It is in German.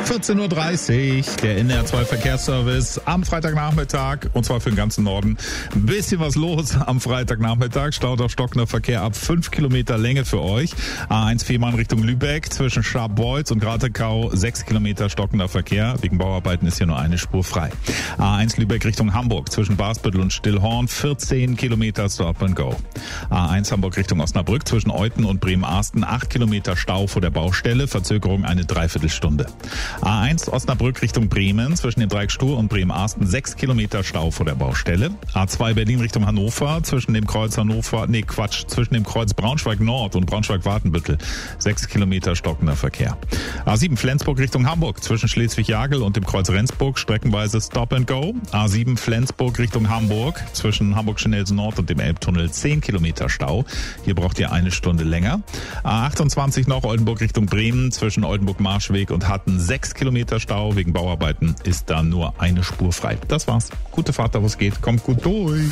14.30 Uhr, der NDR 2 Verkehrsservice am Freitagnachmittag, und zwar für den ganzen Norden. Ein bisschen was los am Freitagnachmittag. Staut auf stockender Verkehr ab 5 Kilometer Länge für euch. A1 Fehmarn Richtung Lübeck zwischen Scharbeutz und Gratekau 6 Kilometer stockender Verkehr. Wegen Bauarbeiten ist hier nur eine Spur frei. A1 Lübeck Richtung Hamburg zwischen Basbüttel und Stillhorn 14 Kilometer Stop and Go. A1 Hamburg Richtung Osnabrück zwischen Euthen und Bremen-Arsten 8 Kilometer Stau vor der Baustelle. Verzögerung eine Dreiviertelstunde. A1 Osnabrück Richtung Bremen zwischen dem Dreieck Stur und Bremen-Arsten 6 Kilometer Stau vor der Baustelle. A2 Berlin Richtung Hannover zwischen dem Kreuz zwischen dem Kreuz Braunschweig Nord und Braunschweig-Wartenbüttel 6 Kilometer stockender Verkehr. A7 Flensburg Richtung Hamburg zwischen Schleswig-Jagel und dem Kreuz Rendsburg streckenweise Stop and Go. A7 Flensburg Richtung Hamburg zwischen Hamburg-Schnellsen Nord und dem Elbtunnel 10 Kilometer Stau. Hier braucht ihr eine Stunde länger. A28 noch Oldenburg Richtung Bremen zwischen Oldenburg-Marschweg und Hatten 6 Kilometer Stau. Wegen Bauarbeiten ist da nur eine Spur frei. Das war's. Gute Fahrt, da wo es geht. Kommt gut durch.